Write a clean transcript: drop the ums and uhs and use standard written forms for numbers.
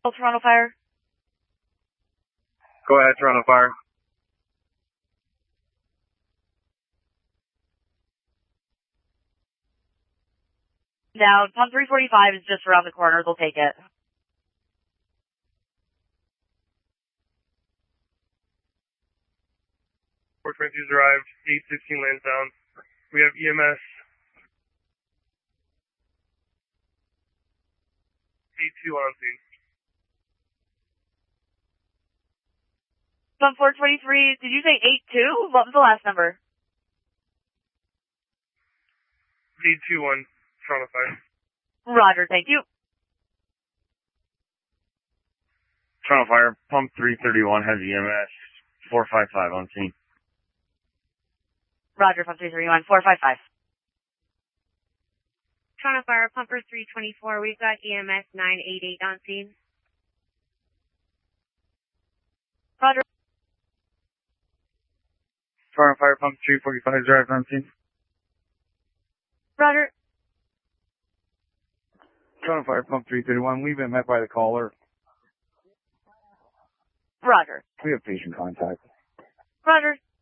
Toronto Fire. Go ahead, Toronto Fire. Now, pump 345 is just around the corner. They'll take it. 422's arrived, 816 Lansdowne. We have EMS 82 on scene. Pump 423, did you say 82? What was the last number? 821, Toronto Fire. Roger, thank you. Toronto Fire, pump 331 has EMS 455 on scene. Roger, pump 331, 455. Toronto Fire, pumper 324, we've got EMS 988 on scene. Roger. Toronto Fire, pump 345 drive on scene. Roger. Toronto Fire, pump 331, we've been met by the caller. Roger. We have patient contact. Roger.